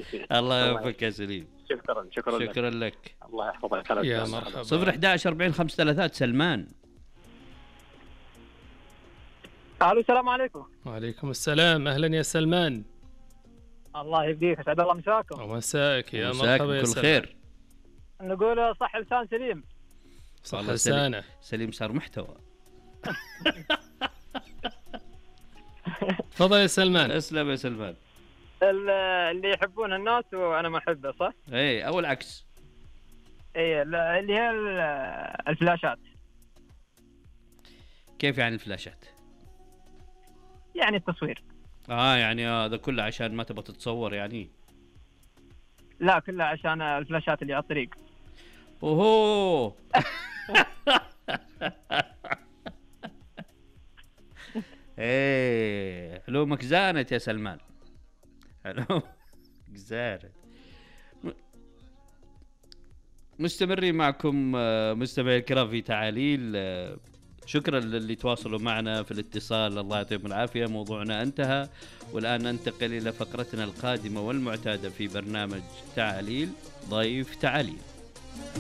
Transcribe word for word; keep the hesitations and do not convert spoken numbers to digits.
فيك. الله يوفقك يا سليم. شكرا شكرا لك. شكرا لك. الله يحفظك. هلا يا وسهلا. مرحبا. صفر أحد عشر أربعين خمسة ثلاثات سلمان. الو السلام عليكم. وعليكم السلام، اهلا يا سلمان. الله يهديك، اسعد الله مساكم. ومساك يا مساك مرحبا يا بكل سلمان. خير. نقول صح لسان سليم. صح والله لسانه. سليم صار محتوى. تفضل يا سلمان. اسلم يا سلمان. ال- اللي يحبون الناس وانا ما احبه، صح؟ اي او العكس. اي ال- اللي هي ال- الفلاشات، كيف يعني الفلاشات؟ يعني التصوير. اه يعني هذا كله عشان ما تبغى تتصور يعني. لا كلها عشان الفلاشات اللي على الطريق. اوهو. ايه علومك زانت يا سلمان. علومك زانت. مستمرين معكم مستمعي الكرام في تعاليل. شكرا للي تواصلوا معنا في الاتصال، الله يعطيكم العافية. موضوعنا انتهى، والآن ننتقل إلى فقرتنا القادمة والمعتادة في برنامج تعاليل، ضيف تعاليل.